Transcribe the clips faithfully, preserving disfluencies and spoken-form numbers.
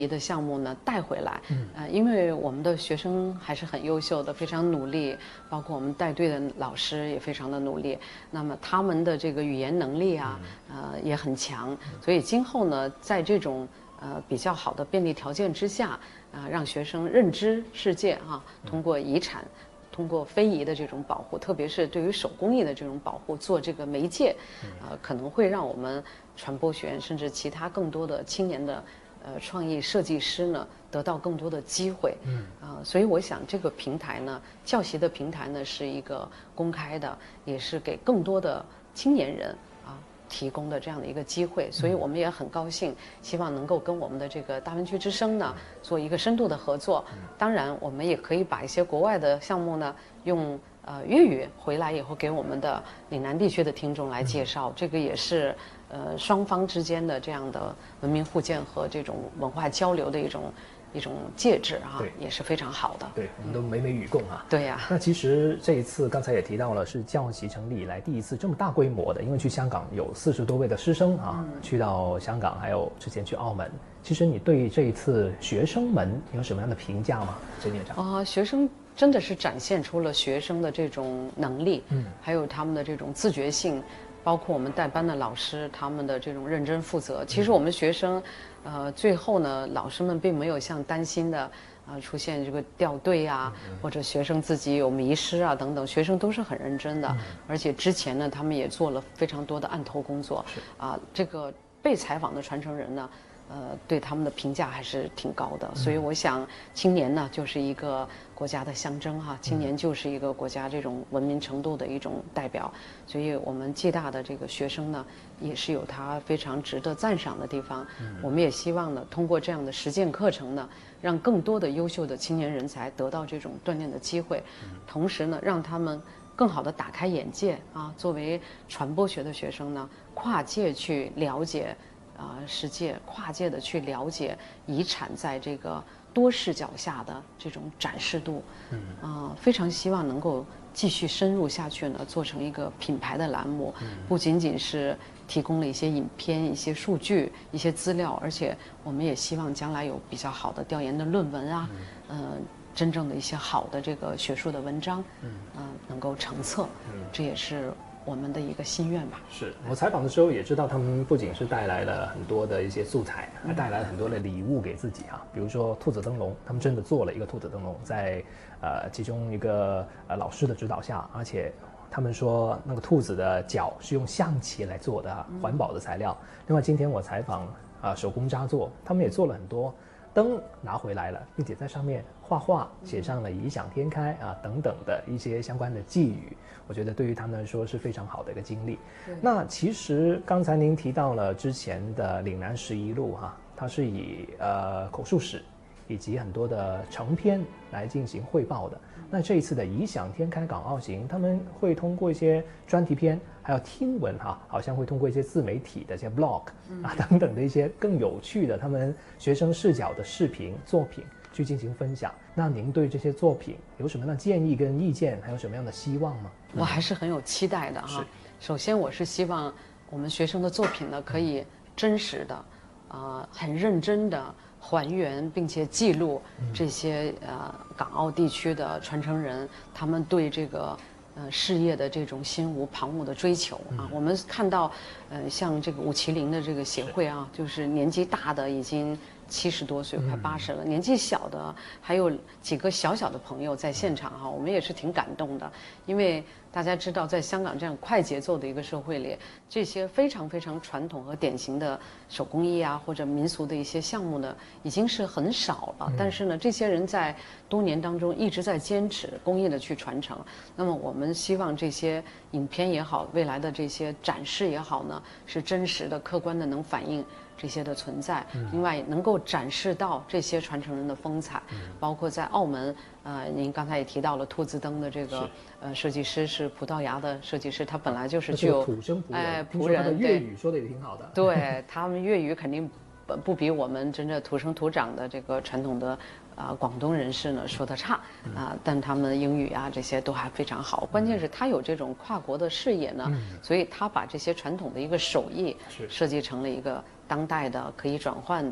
的项目呢带回来，嗯，呃，因为我们的学生还是很优秀的，非常努力，包括我们带队的老师也非常的努力，那么他们的这个语言能力啊，呃，也很强，所以今后呢，在这种呃比较好的便利条件之下，啊、呃，让学生认知世界哈、啊，通过遗产。通过非遗的这种保护，特别是对于手工艺的这种保护，做这个媒介，呃，可能会让我们传播学院甚至其他更多的青年的呃创意设计师呢得到更多的机会。嗯，啊、呃，所以我想这个平台呢，教习的平台呢是一个公开的，也是给更多的青年人啊。提供的这样的一个机会，所以我们也很高兴，希望能够跟我们的这个大湾区之声呢做一个深度的合作。当然，我们也可以把一些国外的项目呢用呃粤语回来以后给我们的岭南地区的听众来介绍，这个也是呃双方之间的这样的文明互鉴和这种文化交流的一种。一种介质啊，也是非常好的。 对，我们都美美与共啊。 对呀、啊。 那其实这一次刚才也提到了，是教习成立以来第一次这么大规模的，因为去香港有四十多位的师生啊，嗯、去到香港，还有之前去澳门。其实你对这一次学生们有什么样的评价吗，陈院长？ 啊、呃，学生真的是展现出了学生的这种能力，嗯，还有他们的这种自觉性。包括我们带班的老师，他们的这种认真负责。其实我们学生，呃，最后呢，老师们并没有像担心的，啊、呃，出现这个掉队啊，或者学生自己有迷失啊等等，学生都是很认真的。而且之前呢，他们也做了非常多的案头工作。啊，这个被采访的传承人呢，呃，对他们的评价还是挺高的。所以我想，青年呢，就是一个国家的象征哈，青年就是一个国家这种文明程度的一种代表。所以我们暨大的这个学生呢，也是有他非常值得赞赏的地方。嗯、我们也希望呢，通过这样的实践课程呢，让更多的优秀的青年人才得到这种锻炼的机会，嗯、同时呢，让他们更好的打开眼界啊。作为传播学的学生呢，跨界去了解啊、呃、世界，跨界的去了解遗产在这个多视角下的这种展示度。嗯啊、呃，非常希望能够。继续深入下去呢，做成一个品牌的栏目，不仅仅是提供了一些影片、一些数据、一些资料，而且我们也希望将来有比较好的调研的论文啊，嗯、呃，真正的一些好的这个学术的文章，嗯、呃，能够成册，嗯，这也是我们的一个心愿吧。 是我采访的时候也知道，他们不仅是带来了很多的一些素材，还带来了很多的礼物给自己啊，比如说兔子灯笼，他们真的做了一个兔子灯笼，在。呃，其中一个呃老师的指导下，而且他们说那个兔子的脚是用象棋来做的，环保的材料。另外，今天我采访啊、呃、手工扎作，他们也做了很多灯拿回来了，并且在上面画画，写上了“异想天开”啊等等的一些相关的寄语。我觉得对于他们来说是非常好的一个经历。那其实刚才您提到了之前的岭南十一路哈、啊，它是以呃口述史。以及很多的成篇来进行汇报的。那这一次的异想天开港澳行，他们会通过一些专题片，还有听闻哈，好像会通过一些自媒体的一些 blog 啊等等的一些更有趣的他们学生视角的视频作品去进行分享。那您对这些作品有什么样的建议跟意见，还有什么样的希望吗？ 我还是很有期待的哈。首先，我是希望我们学生的作品呢，可以真实的，呃，很认真的。还原并且记录这些呃港澳地区的传承人，他们对这个呃事业的这种心无旁骛的追求啊。我们看到，呃像这个五麒麟的这个协会啊，就是年纪大的已经七十多岁，快八十了，年纪小的还有几个小小的朋友在现场哈、啊，我们也是挺感动的，因为大家知道，在香港这样快节奏的一个社会里，这些非常非常传统和典型的手工艺啊，或者民俗的一些项目呢，已经是很少了。但是呢，这些人在多年当中一直在坚持工艺的去传承。那么，我们希望这些影片也好，未来的这些展示也好呢，是真实的、客观的，能反映这些的存在。另外，能够展示到这些传承人的风采，包括在澳门，呃，您刚才也提到了兔子灯的这个呃设计师是葡萄牙的设计师，他本来就是具有土生葡人， 哎葡人， 他的粤语说的也挺好的。 对他们粤语肯定不不比我们真正土生土长的这个传统的啊、呃、广东人士呢说的差啊、呃，但他们英语啊这些都还非常好。关键是他有这种跨国的视野呢，嗯、所以他把这些传统的一个手艺设计成了一个当代的可以转换的。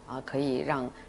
啊，可以让